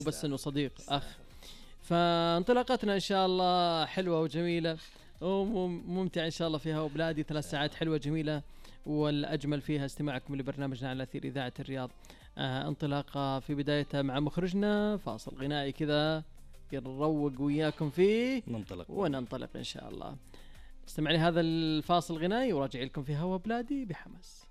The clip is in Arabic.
بس انه صديق اخ. فانطلاقتنا ان شاء الله حلوه وجميله وممتعه ان شاء الله فيها وبلادي 3 ساعات حلوه جميله، والاجمل فيها استماعكم لبرنامجنا على اثير اذاعه الرياض. انطلاقه في بدايتها مع مخرجنا فاصل غنائي كذا نروق وياكم فيه وننطلق ان شاء الله. استمعني هذا الفاصل الغنائي وراجع لكم في هوا بلادي بحماس.